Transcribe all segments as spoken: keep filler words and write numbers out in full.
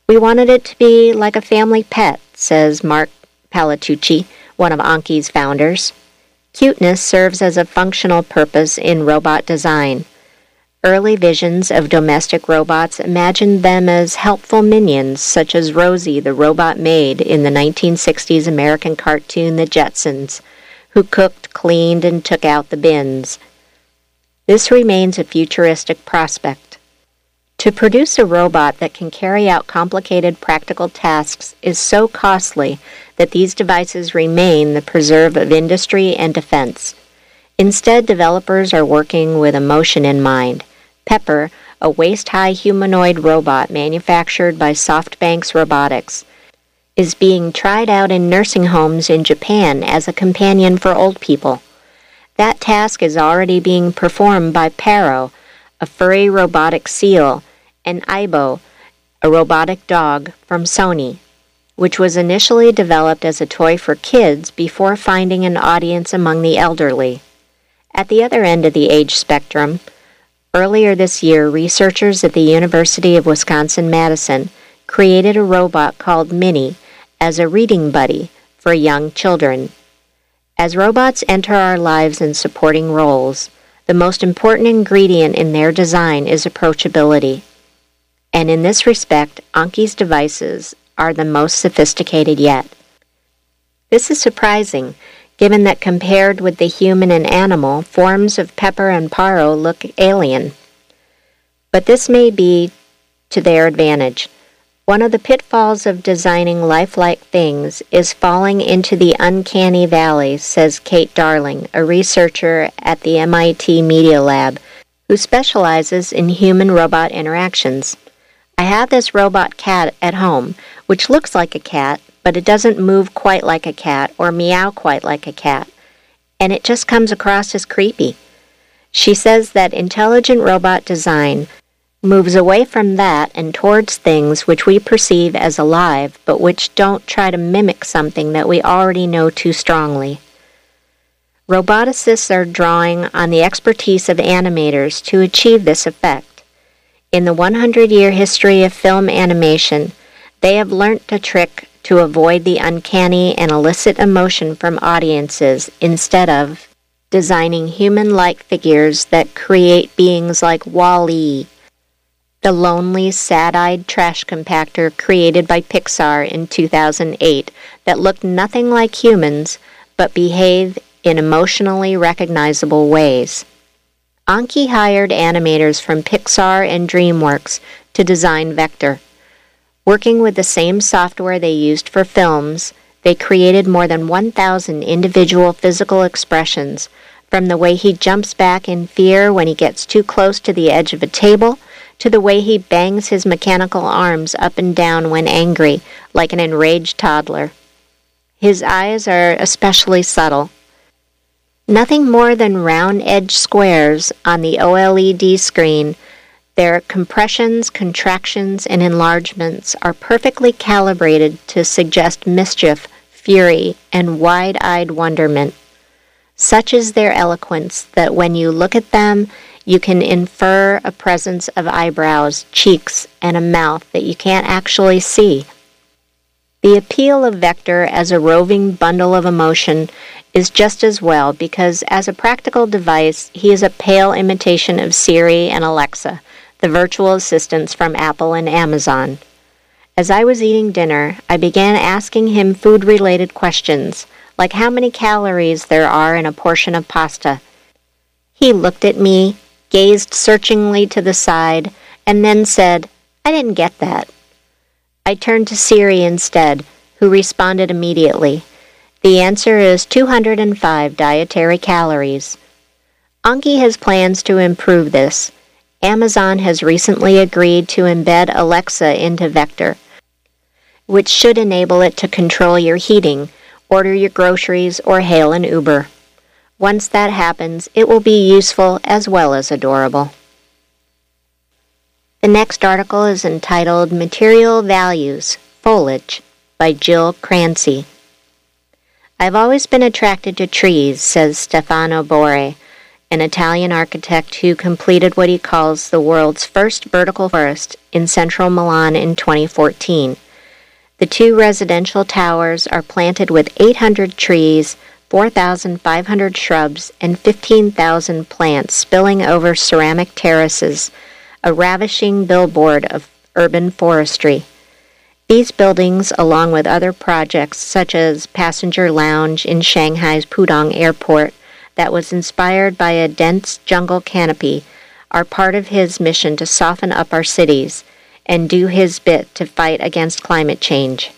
We wanted it to be like a family pet, says Mark Palatucci, one of Anki's founders. Cuteness serves as a functional purpose in robot design. Early visions of domestic robots imagined them as helpful minions, such as Rosie, the robot maid in the nineteen sixties American cartoon The Jetsons, who cooked, cleaned, and took out the bins. This remains a futuristic prospect. To produce a robot that can carry out complicated practical tasks is so costly that these devices remain the preserve of industry and defense. Instead, developers are working with emotion in mind. Pepper, a waist-high humanoid robot manufactured by SoftBanks Robotics, is being tried out in nursing homes in Japan as a companion for old people. That task is already being performed by Paro, a furry robotic seal, and Aibo, a robotic dog from Sony, which was initially developed as a toy for kids before finding an audience among the elderly. At the other end of the age spectrum, earlier this year, researchers at the University of Wisconsin-Madison created a robot called Minnie as a reading buddy for young children. As robots enter our lives in supporting roles, the most important ingredient in their design is approachability. And in this respect, Anki's devices are the most sophisticated yet. This is surprising, given that compared with the human and animal, forms of Pepper and Paro look alien. But this may be to their advantage. One of the pitfalls of designing lifelike things is falling into the uncanny valley, says Kate Darling, a researcher at the M I T Media Lab, who specializes in human-robot interactions. I have this robot cat at home, which looks like a cat, but it doesn't move quite like a cat or meow quite like a cat, and it just comes across as creepy. She says that intelligent robot design moves away from that and towards things which we perceive as alive, but which don't try to mimic something that we already know too strongly. Roboticists are drawing on the expertise of animators to achieve this effect. In the hundred-year history of film animation, they have learnt a trick to avoid the uncanny and elicit emotion from audiences instead of designing human-like figures that create beings like Wall-E, the lonely, sad-eyed trash compactor created by Pixar in two thousand eight that looked nothing like humans but behave in emotionally recognizable ways. Anki hired animators from Pixar and DreamWorks to design Vector. Working with the same software they used for films, they created more than one thousand individual physical expressions, from the way he jumps back in fear when he gets too close to the edge of a table, to the way he bangs his mechanical arms up and down when angry, like an enraged toddler. His eyes are especially subtle. Nothing more than round-edged squares on the O L E D screen, their compressions, contractions, and enlargements are perfectly calibrated to suggest mischief, fury, and wide-eyed wonderment. Such is their eloquence that when you look at them, you can infer a presence of eyebrows, cheeks, and a mouth that you can't actually see. The appeal of Vector as a roving bundle of emotion is just as well because as a practical device, he is a pale imitation of Siri and Alexa, the virtual assistants from Apple and Amazon. As I was eating dinner, I began asking him food-related questions, like how many calories there are in a portion of pasta. He looked at me, gazed searchingly to the side, and then said, "I didn't get that." I turned to Siri instead, who responded immediately. The answer is two hundred five dietary calories. Anki has plans to improve this. Amazon has recently agreed to embed Alexa into Vector, which should enable it to control your heating, order your groceries, or hail an Uber. Once that happens, it will be useful as well as adorable. The next article is entitled Material Values, Foliage, by Jill Crancy. I've always been attracted to trees, says Stefano Bore, an Italian architect who completed what he calls the world's first vertical forest in central Milan in twenty fourteen. The two residential towers are planted with eight hundred trees, four thousand five hundred shrubs, and fifteen thousand plants spilling over ceramic terraces, a ravishing billboard of urban forestry. These buildings, along with other projects such as Passenger Lounge in Shanghai's Pudong Airport that was inspired by a dense jungle canopy, are part of his mission to soften up our cities and do his bit to fight against climate change.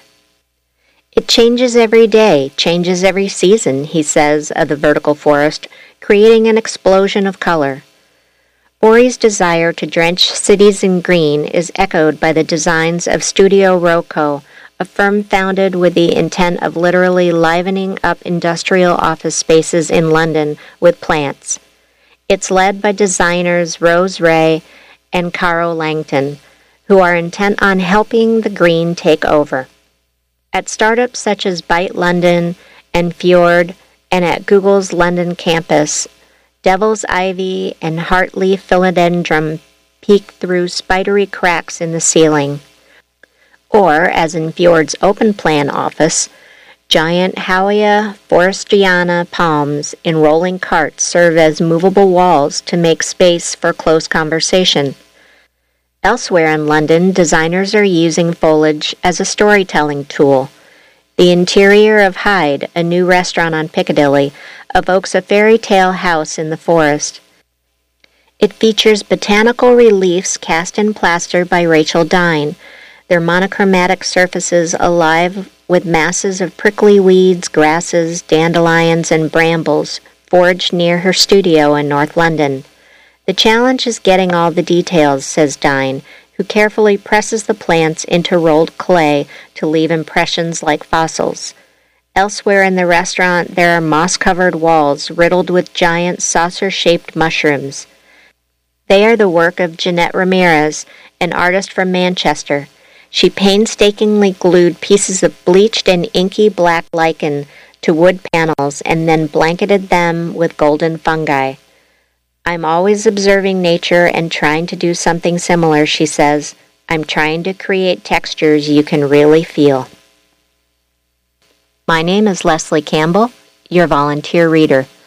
It changes every day, changes every season, he says of the vertical forest, creating an explosion of color. Ori's desire to drench cities in green is echoed by the designs of Studio Rocco, a firm founded with the intent of literally livening up industrial office spaces in London with plants. It's led by designers Rose Ray and Caro Langton, who are intent on helping the green take over. At startups such as Byte London and Fjord, and at Google's London campus, Devil's Ivy and Heartleaf philodendron peek through spidery cracks in the ceiling. Or, as in Fjord's open plan office, giant Howea forestiana palms in rolling carts serve as movable walls to make space for close conversation. Elsewhere in London, designers are using foliage as a storytelling tool. The interior of Hyde, a new restaurant on Piccadilly, evokes a fairy tale house in the forest. It features botanical reliefs cast in plaster by Rachel Dine, their monochromatic surfaces alive with masses of prickly weeds, grasses, dandelions, and brambles foraged near her studio in North London. The challenge is getting all the details, says Dine, who carefully presses the plants into rolled clay to leave impressions like fossils. Elsewhere in the restaurant, there are moss-covered walls riddled with giant saucer-shaped mushrooms. They are the work of Jeanette Ramirez, an artist from Manchester. She painstakingly glued pieces of bleached and inky black lichen to wood panels and then blanketed them with golden fungi. I'm always observing nature and trying to do something similar, she says. I'm trying to create textures you can really feel. My name is Leslie Campbell, your volunteer reader.